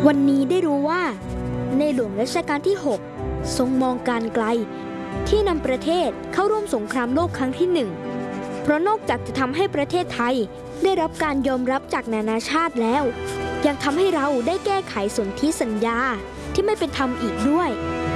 วันนี้ได้รู้ว่าในหลวงรัชกาลที่ 6 ทรงมองการไกลที่นำประเทศเข้าร่วมสงครามโลกครั้งที่ 1เพราะนอกจากจะทำให้ประเทศไทยได้รับการยอมรับจากนานาชาติแล้วยังทำให้เราได้แก้ไขสนธิสัญญาที่ไม่เป็นธรรมอีกด้วย